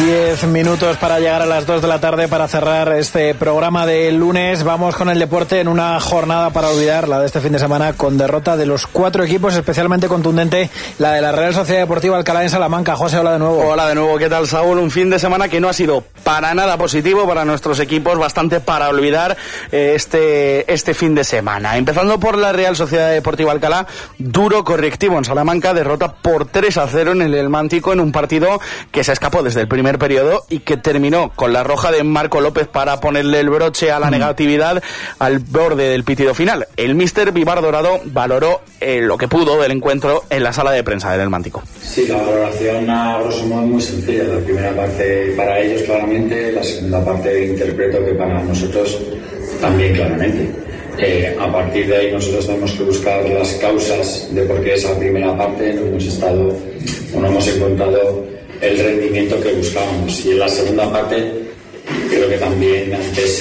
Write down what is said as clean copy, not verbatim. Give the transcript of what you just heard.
10 minutos para llegar a las 2 de la tarde para cerrar este programa de lunes. Vamos con el deporte en una jornada para olvidar, la de este fin de semana, con derrota de los 4 equipos, especialmente contundente la de la Real Sociedad Deportiva Alcalá en Salamanca. José, hola de nuevo. Hola de nuevo, ¿qué tal, Saúl? Un fin de semana que no ha sido para nada positivo para nuestros equipos, bastante para olvidar este fin de semana. Empezando por la Real Sociedad Deportiva Alcalá, duro correctivo en Salamanca, derrota por 3-0 en el Elmántico en un partido que se escapó desde el primer periodo y que terminó con la roja de Marco López para ponerle el broche a la negatividad al borde del pitido final. El míster Vivar Dorado valoró lo que pudo del encuentro en la sala de prensa del Elmántico. Sí, la valoración a grosso modo es muy sencilla. La primera parte para ellos claramente, la segunda parte interpreto que para nosotros también claramente. A partir de ahí nosotros tenemos que buscar las causas de por qué esa primera parte no hemos encontrado el rendimiento que buscábamos, y en la segunda parte creo que también ante